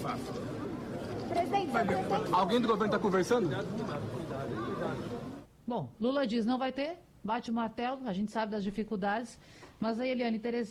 faço. Presidente, Alguém do governo está conversando? Bom, Lula diz não vai ter, bate o martelo, a gente sabe das dificuldades, mas a Eliane Terezinha